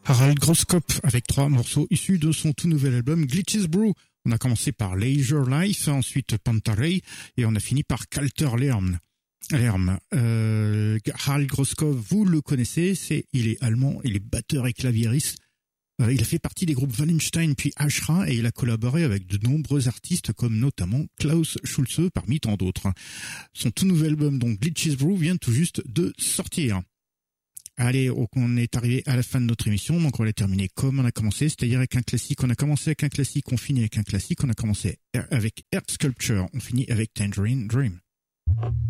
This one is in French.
Harald Groskop avec 3 morceaux issus de son tout nouvel album Glitches Brew. On a commencé par Leisure Life, ensuite Pantarei et on a fini par Kalter Lärm. Harald Groskop, vous le connaissez, il est allemand, il est batteur et claviériste. Il a fait partie des groupes Wallenstein puis Ashra et il a collaboré avec de nombreux artistes comme notamment Klaus Schulze parmi tant d'autres. Son tout nouvel album, donc Glitches Brew, vient tout juste de sortir. Allez, on est arrivé à la fin de notre émission, donc on va la terminer comme on a commencé, c'est-à-dire avec un classique. On a commencé avec un classique, on finit avec un classique. On a commencé avec Earth Sculpture, on finit avec Tangerine Dream.